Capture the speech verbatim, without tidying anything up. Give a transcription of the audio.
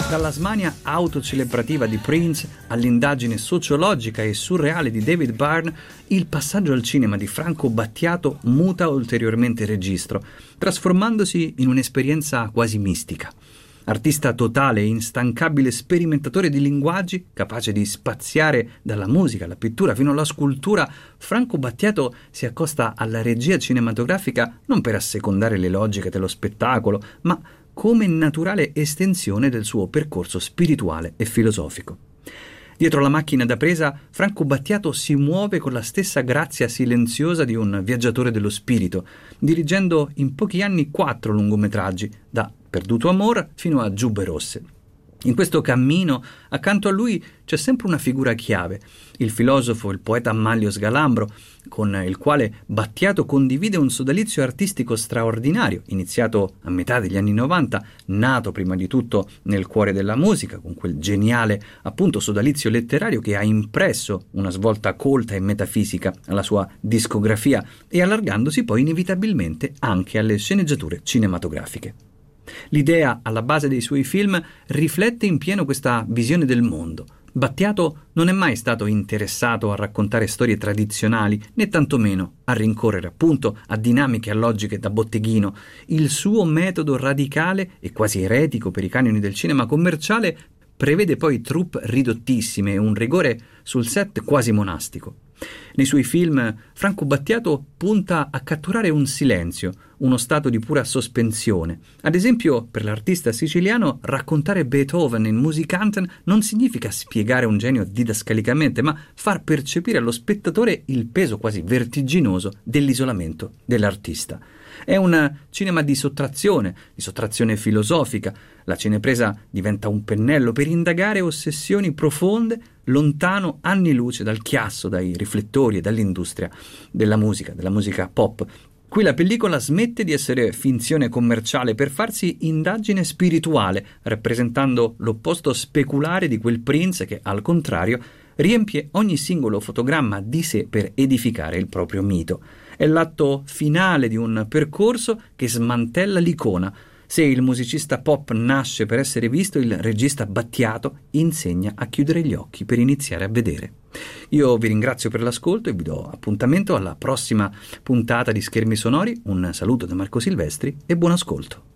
Dalla smania autocelebrativa di Prince all'indagine sociologica e surreale di David Byrne, il passaggio al cinema di Franco Battiato muta ulteriormente registro, trasformandosi in un'esperienza quasi mistica. Artista totale e instancabile sperimentatore di linguaggi, capace di spaziare dalla musica alla pittura fino alla scultura, Franco Battiato si accosta alla regia cinematografica non per assecondare le logiche dello spettacolo, ma come naturale estensione del suo percorso spirituale e filosofico. Dietro la macchina da presa, Franco Battiato si muove con la stessa grazia silenziosa di un viaggiatore dello spirito, dirigendo in pochi anni quattro lungometraggi, da Perduto Amor fino a Giubbe Rosse. In questo cammino, accanto a lui, c'è sempre una figura chiave, il filosofo, il poeta Manlio Sgalambro, con il quale Battiato condivide un sodalizio artistico straordinario, iniziato a metà degli anni novanta, nato prima di tutto nel cuore della musica, con quel geniale, appunto, sodalizio letterario che ha impresso una svolta colta e metafisica alla sua discografia e allargandosi poi inevitabilmente anche alle sceneggiature cinematografiche. L'idea alla base dei suoi film riflette in pieno questa visione del mondo. Battiato non è mai stato interessato a raccontare storie tradizionali, né tantomeno a rincorrere appunto a dinamiche e a logiche da botteghino. Il suo metodo radicale e quasi eretico per i canoni del cinema commerciale prevede poi troupe ridottissime e un rigore sul set quasi monastico. Nei suoi film Franco Battiato punta a catturare un silenzio, uno stato di pura sospensione. Ad esempio, per l'artista siciliano, raccontare Beethoven in Musikanten non significa spiegare un genio didascalicamente, ma far percepire allo spettatore il peso quasi vertiginoso dell'isolamento dell'artista. È un cinema di sottrazione, di sottrazione filosofica. La cinepresa diventa un pennello per indagare ossessioni profonde, lontano anni luce dal chiasso, dai riflettori e dall'industria della musica, della musica pop. Qui la pellicola smette di essere finzione commerciale per farsi indagine spirituale, rappresentando l'opposto speculare di quel Prince che, al contrario, riempie ogni singolo fotogramma di sé per edificare il proprio mito. È l'atto finale di un percorso che smantella l'icona. Se il musicista pop nasce per essere visto, il regista Battiato insegna a chiudere gli occhi per iniziare a vedere. Io vi ringrazio per l'ascolto e vi do appuntamento alla prossima puntata di Schermi Sonori. Un saluto da Marco Silvestri e buon ascolto.